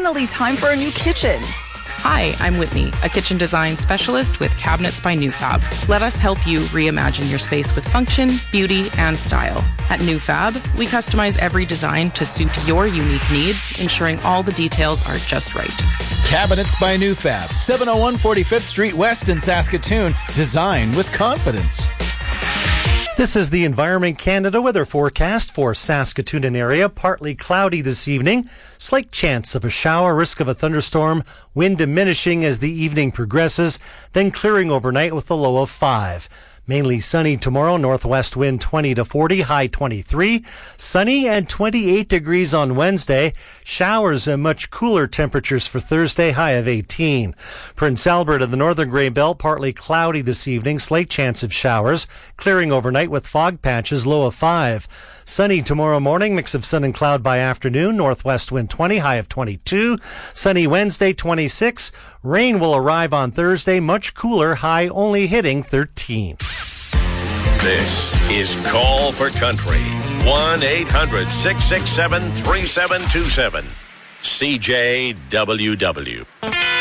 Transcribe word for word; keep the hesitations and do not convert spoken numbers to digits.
finally time for a new kitchen. Hi, I'm Whitney, a kitchen design specialist with Cabinets by NewFab. Let us help you reimagine your space with function, beauty, and style. At NewFab, we customize every design to suit your unique needs, ensuring all the details are just right. Cabinets by NewFab, seven oh one forty-fifth Street West in Saskatoon. Design with confidence. This is the Environment Canada weather forecast for Saskatoon and area. Partly cloudy this evening. Slight chance of a shower, risk of a thunderstorm. Wind diminishing as the evening progresses, then clearing overnight with a low of five. Mainly sunny tomorrow, northwest wind twenty to forty, high twenty-three. Sunny and twenty-eight degrees on Wednesday. Showers and much cooler temperatures for Thursday, high of eighteen. Prince Albert of the Northern Grey Belt, partly cloudy this evening, slight chance of showers. Clearing overnight with fog patches, low of five. Sunny tomorrow morning, mix of sun and cloud by afternoon, northwest wind twenty, high of twenty-two. Sunny Wednesday, twenty-six. Rain will arrive on Thursday, much cooler, high only hitting thirteen. This is Call for Country. one eight hundred six six seven three seven two seven. C J W W.